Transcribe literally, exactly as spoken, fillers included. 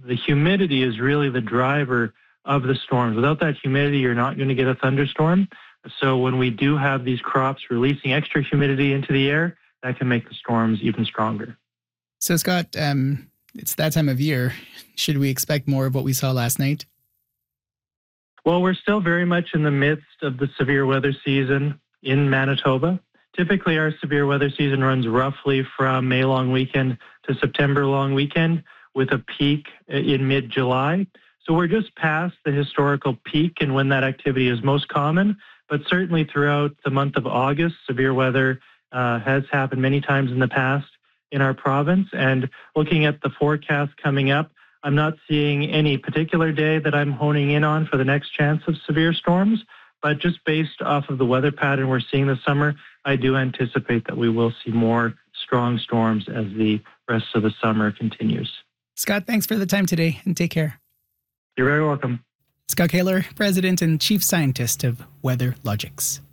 The humidity is really the driver of the storms. Without that humidity, you're not going to get a thunderstorm. So when we do have these crops releasing extra humidity into the air, that can make the storms even stronger. So Scott, um, it's that time of year. Should we expect more of what we saw last night? Well, we're still very much in the midst of the severe weather season in Manitoba. Typically, our severe weather season runs roughly from May long weekend to September long weekend, with a peak in mid-July. So we're just past the historical peak and when that activity is most common. But certainly throughout the month of August, severe weather uh, has happened many times in the past in our province. And looking at the forecast coming up, I'm not seeing any particular day that I'm honing in on for the next chance of severe storms, but just based off of the weather pattern we're seeing this summer, I do anticipate that we will see more strong storms as the rest of the summer continues. Scott, thanks for the time today and take care. You're very welcome. Scott Kaler, President and Chief Scientist of WeatherLogix.